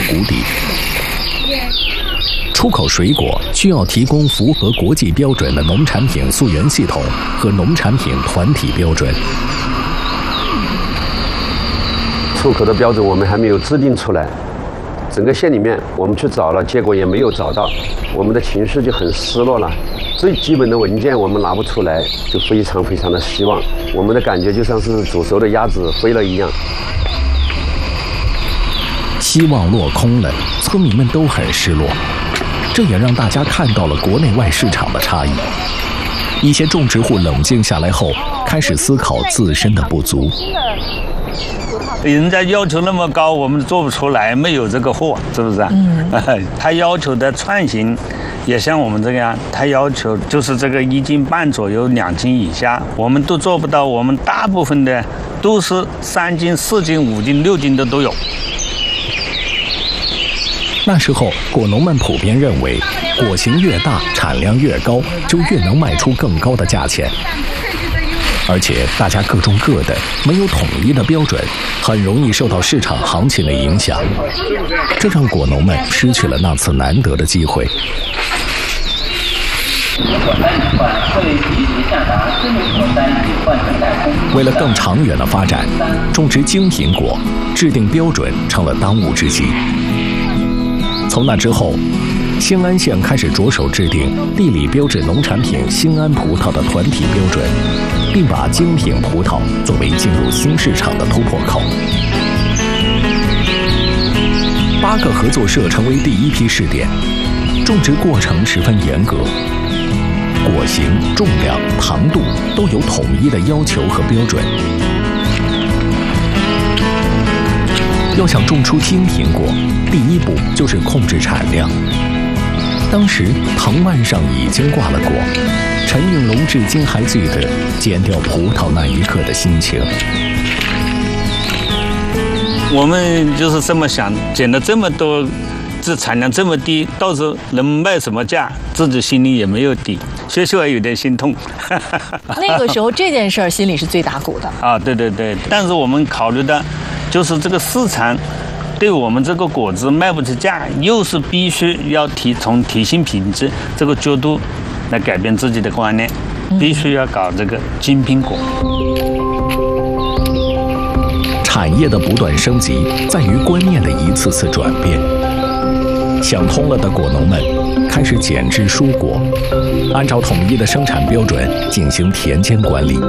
谷底。出口水果需要提供符合国际标准的农产品溯源系统和农产品团体标准。 出口的标准我们还没有制定出来，整个县里面我们去找了，结果也没有找到，我们的情绪就很失落了。最基本的文件我们拿不出来，就非常非常的希望。我们的感觉就像是煮熟的鸭子飞了一样。 希望落空了，村民们都很失落。这也让大家看到了国内外市场的差异。一些种植户冷静下来后，开始思考自身的不足。 人家要求那么高，我们做不出来，没有这个货，是不是啊？他要求的创新，也像我们这个样，他要求就是这个1斤半左右，2斤以下，我们都做不到。我们大部分的都是3斤、4斤、5斤、6斤的都有。 那时候，果农们普遍认为，果型越大，产量越高，就越能卖出更高的价钱。而且大家各种各的，没有统一的标准，很容易受到市场行情的影响。这让果农们失去了那次难得的机会。为了更长远的发展，种植精品果，制定标准成了当务之急。从那之后，兴安县开始着手制定地理标志农产品兴安葡萄的团体标准，并把精品葡萄作为进入新市场的突破口。8个合作社成为第一批试点，种植过程十分严格，果型、重量、糖度都有统一的要求和标准。要想种出精品果，第一步就是控制产量。当时藤蔓上已经挂了果，陈应龙至今还记得剪掉葡萄那一刻的心情。 我们就是这么想，剪了这么多，这产量这么低，到时候能卖什么价，自己心里也没有底，确实还有点心痛。 那个时候这件事儿心里是最打鼓的啊，对对对，但是我们考虑的就是这个市场对我们这个果子卖不起价，又是必须要从提升品质这个角度来改变自己的观念，必须要搞这个精品果。 产业的不断升级，在于观念的一次次转变。想通了的果农们开始减脂蔬果，按照统一的生产标准进行田间管理。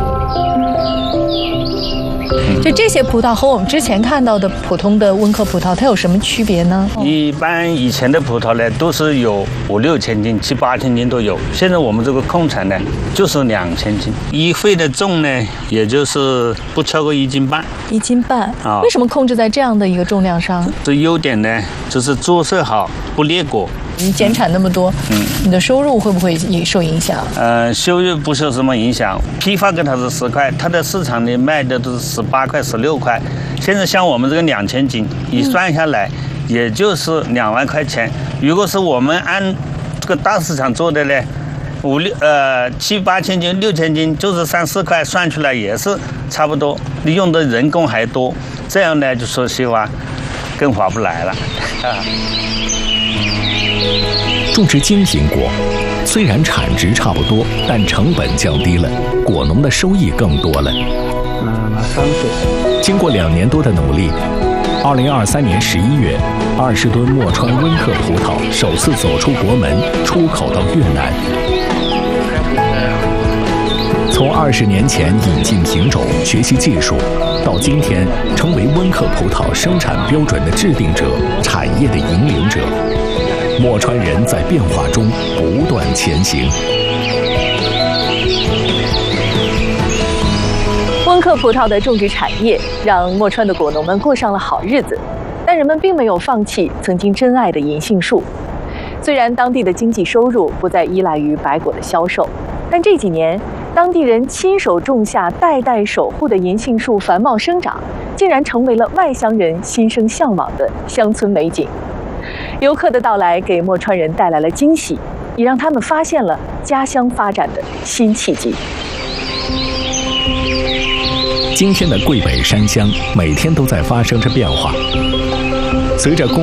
就这些葡萄和我们之前看到的普通的温克葡萄，它有什么区别呢？ 一般以前的葡萄呢，都是有5、6千斤、7、8千斤都有。现在我们这个控产呢，就是2000斤，一穗的重呢，也就是不超过1斤半。 1斤半啊？为什么控制在这样的一个重量上？ 这优点呢，就是做色好，不裂果。 你减产那么多，你的收入会不会也受影响？ 收入不受什么影响。批发给他是10块，他在市场里卖的都是18块、16块。现在像我们这个2000斤，一算下来，也就是2万块钱。如果是我们按这个大市场做的呢，7、8千斤、6千斤，就是3、4块，算出来也是差不多。你用的人工还多，这样呢，就说实话，更划不来了。 种植精品果，虽然产值差不多，但成本降低了，果农的收益更多了。经过2年多的努力，2023年11月，20吨墨川温克葡萄首次走出国门，出口到越南。从20年前引进品种、学习技术，到今天成为温克葡萄生产标准的制定者、产业的引领者。墨川人在变化中不断前行。 温克葡萄的种植产业让墨川的果农们过上了好日子，但人们并没有放弃曾经珍爱的银杏树。虽然当地的经济收入不再依赖于白果的销售，但这几年当地人亲手种下、代代守护的银杏树繁茂生长，竟然成为了外乡人心生向往的乡村美景。游客的到来给墨川人带来了惊喜，也让他们发现了家乡发展的新契机。 今天的桂北山乡每天都在发生着变化，随着